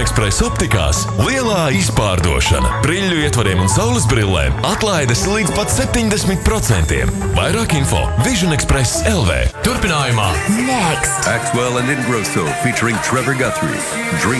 Express optikās lielā izpārdošana. Brīļu ietvariem un saules brillēm atlaides līdz pat 70%. Vairāk info Vision Express LV. Turpinājumā Next. Axwell and Ingrosso featuring Trevor Guthrie. Dream